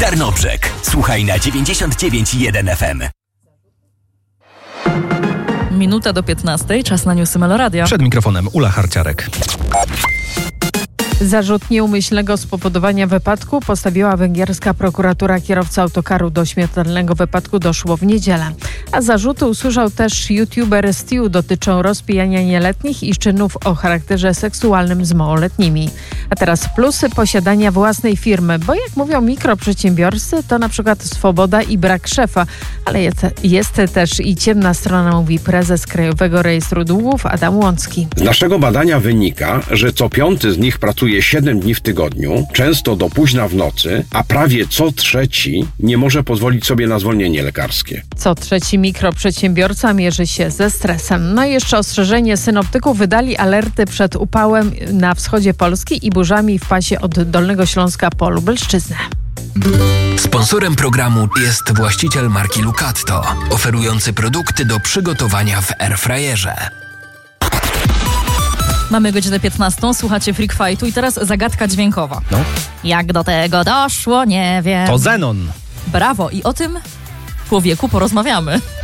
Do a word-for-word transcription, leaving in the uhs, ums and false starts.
Tarnobrzeg. Słuchaj na dziewięćdziesiąt dziewięć i jeden F M. Minuta do piętnastej, czas na newsy Meloradia. Przed mikrofonem Ula Harciarek. Zarzut nieumyślnego spowodowania wypadku postawiła węgierska prokuratura. Kierowca autokaru do śmiertelnego wypadku doszło w niedzielę. A zarzuty usłyszał też youtuber Stu. Dotyczą rozpijania nieletnich i czynów o charakterze seksualnym z małoletnimi. A teraz plusy posiadania własnej firmy, bo jak mówią mikroprzedsiębiorcy, to na przykład swoboda i brak szefa. Ale jest, jest też i ciemna strona, mówi prezes Krajowego Rejestru Długów Adam Łącki. Z naszego badania wynika, że co piąty z nich pracuje siedem dni w tygodniu, często do późna w nocy, a prawie co trzeci nie może pozwolić sobie na zwolnienie lekarskie. Co trzeci mikroprzedsiębiorca mierzy się ze stresem. No i jeszcze ostrzeżenie: synoptyków wydali alerty przed upałem na wschodzie Polski i burzami w pasie od Dolnego Śląska po Lubelszczyznę. Sponsorem programu jest właściciel marki Lucatto, oferujący produkty do przygotowania w airfryerze. Mamy godzinę piętnastą, słuchacie Freak Fightu i teraz zagadka dźwiękowa. No. Jak do tego doszło, nie wiem. To Zenon. Brawo, i o tym człowieku porozmawiamy.